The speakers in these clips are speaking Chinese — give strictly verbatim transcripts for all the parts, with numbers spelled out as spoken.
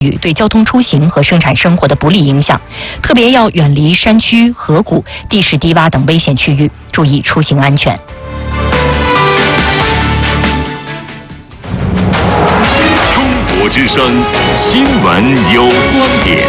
对交通出行和生产生活的不利影响，特别要远离山区、河谷、地势低洼等危险区域，注意出行安全。 中国之声新闻有观点。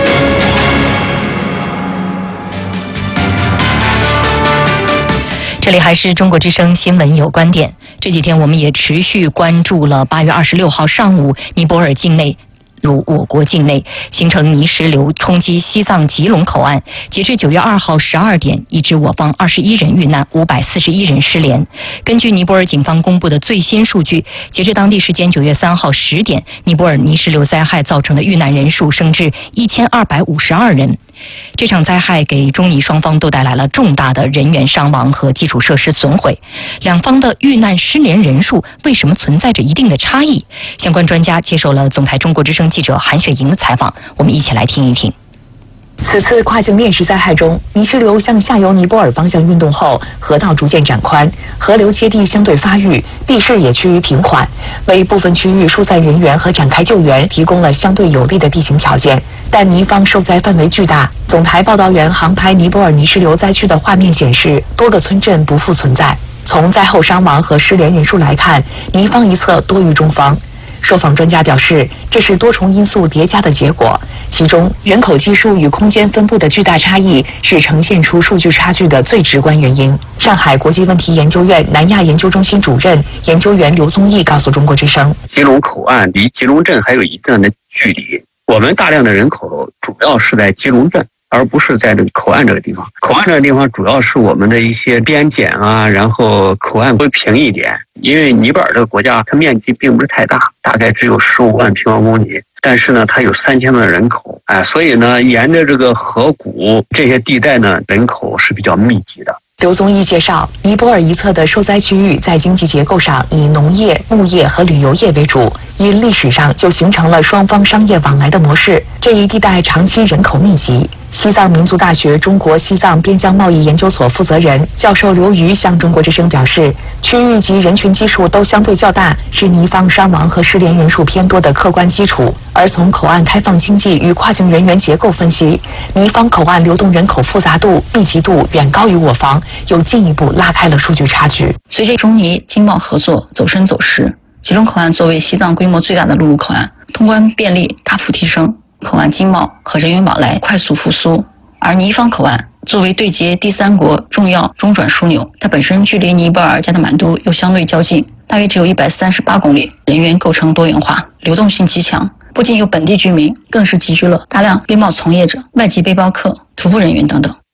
这里还是中国之声新闻有观点。这几天我们也持续关注了八月二十六号上午尼泊尔境内如我国境内形成泥石流冲击西藏吉隆口岸，截至九月二号十二点，已知我方二十一人遇难，五百四十一人失联。根据尼泊尔警方公布的最新数据，截至当地时间九月三号十点，尼泊尔泥石流灾害造成的遇难人数升至一千二百五十二人。这场灾害给中尼双方都带来了重大的人员伤亡和基础设施损毁。两方的遇难失联人数为什么存在着一定的差异？相关专家接受了总台中国之声记者韩雪莹的采访，我们一起来听一听。 此次跨境链石灾害中，泥石流向下游尼泊尔方向运动后，河道逐渐展宽，河流接地相对发育，地势也趋于平缓，为部分区域疏散人员和展开救援提供了相对有利的地形条件。但尼方受灾范围巨大，总台报道员航拍尼泊尔泥石流灾区的画面显示，多个村镇不复存在。从灾后伤亡和失联人数来看，尼方一侧多于中方。受访专家表示，这是多重因素叠加的结果，其中人口基数与空间分布的巨大差异是呈现出数据差距的最直观原因。上海国际问题研究院南亚研究中心主任研究员刘宗义告诉中国之声， 吉隆口岸离吉隆镇还有一定的距离，我们大量的人口主要是在吉隆镇，而不是在这个口岸这个地方。口岸这个地方主要是我们的一些边检啊，然后口岸会平一点。因为尼泊尔这个国家它面积并不是太大，大概只有十五万平方公里，但是呢它有三千万人口，哎，所以呢沿着这个河谷这些地带呢人口是比较密集的。 刘宗义介绍，尼泊尔一侧的受灾区域在经济结构上以农业、牧业和旅游业为主，因历史上就形成了双方商业往来的模式。这一地带长期人口密集。西藏民族大学中国西藏边疆贸易研究所负责人教授刘瑜向中国之声表示，区域及人群基数都相对较大，是尼方伤亡和失联人数偏多的客观基础。而从口岸开放经济与跨境人员结构分析，尼方口岸流动人口复杂度、密集度远高于我方，又进一步拉开了数据差距。 随着中尼经贸合作走深走实，吉隆口岸作为西藏规模最大的陆路口岸，通关便利大幅提升，口岸经贸和人员往来快速复苏。而尼方口岸作为对接第三国重要中转枢纽，它本身距离尼泊尔加德满都又相对较近，大约只有一百三十八公里，人员构成多元化，流动性极强，不仅有本地居民，更是集聚了大量边贸从业者、外籍背包客、徒步人员等等。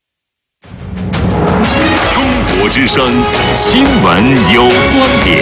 中国之声新闻有观点。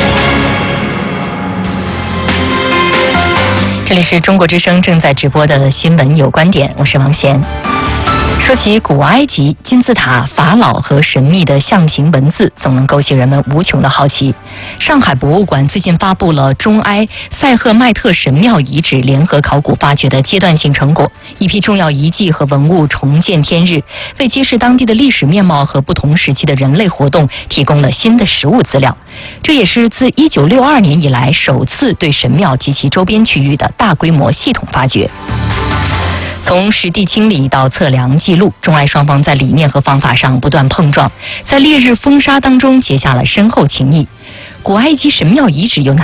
这里是中国之声正在直播的新闻有观点，我是王贤。说起古埃及金字塔、法老和神秘的象形文字，总能勾起人们无穷的好奇。上海博物馆最近发布了中埃塞赫迈特神庙遗址联合考古发掘的阶段性成果，一批重要遗迹和文物重见天日，为揭示当地的历史面貌和不同时期的人类活动提供了新的实物资料。这也是自一九六二年以来首次对神庙及其周边区域的大规模系统发掘。从实地清理到测量记录，中埃双方在理念和方法上不断碰撞，在烈日风沙当中结下了深厚情谊。古埃及神庙遗址有哪